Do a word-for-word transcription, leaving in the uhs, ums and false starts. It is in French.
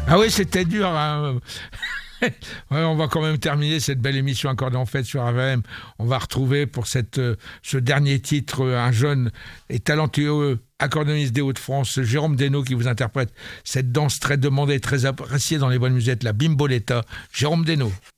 Ah oui, c'était dur. Hein. Ouais, on va quand même terminer cette belle émission Accordéon Fête sur A V M. On va retrouver pour cette, euh, ce dernier titre euh, un jeune et talentueux accordéoniste des Hauts-de-France, Jérôme Desnos, qui vous interprète cette danse très demandée, très appréciée dans les bonnes musettes, la Bimboletta. Jérôme Desnos.